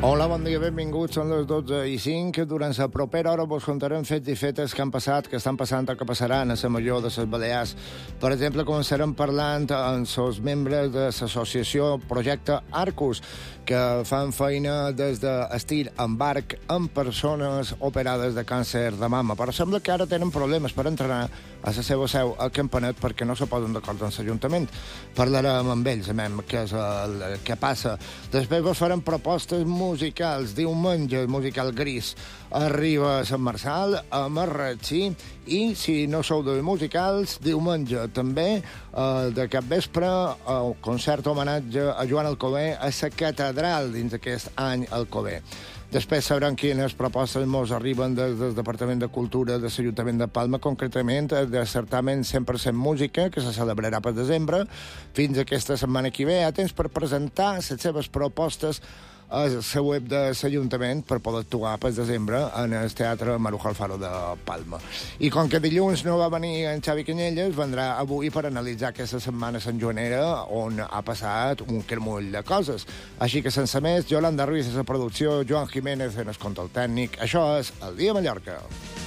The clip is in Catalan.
Hola, bon dia, benvinguts. Són les 12:05. Durant la propera hora vos contarem fets i fetes que han passat, que estan passant o que passaran a la Major de les Balears. Per exemple, començarem parlant amb els membres de l'associació Projecte Arcus, que fan feina des d'estir en barc amb persones operades de càncer de mama. Però sembla que ara tenen problemes per entrenar a la seva seu a Campanet perquè no se posen d'acord amb l'Ajuntament. Parlarem amb ells, què és el que passa. Després vos farem propostes musicals. Diumenge, musical gris, arriba a Sant Marçal, a Marratxí, i si no sou de musicals, diumenge també, de capvespre, el concert homenatge a Joan Alcover a la catedral dins d'aquest any Alcover. Després sabrem quines propostes ens arriben des del Departament de Cultura de l'Ajuntament de Palma, concretament de certamen 100% música, que se celebrarà per desembre. Fins aquesta setmana que ve hi ha temps per presentar les seves propostes a la web de l'Ajuntament per poder actuar per desembre en el Teatre Maruja Alfaro de Palma. I com que dilluns no va venir en Xavi Canyelles, vendrà avui per analitzar aquesta setmana santjoanera on ha passat un cremull de coses. Així que sense més, Yolanda Ruiz és la producció, Joan Jiménez en el control tècnic. Això és El Dia a Mallorca.